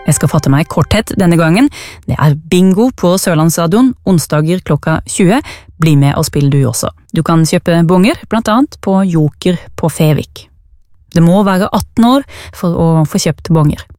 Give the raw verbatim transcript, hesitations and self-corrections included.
Jeg skal fatte meg i korthet denne gangen. Det er bingo på Sørlandsstadion, onsdager klokka tjue. Bli med og spill du også. Du kan kjøpe bonger, blant annet på Joker på Fevik. Det må være atten år for å få kjøpt bonger.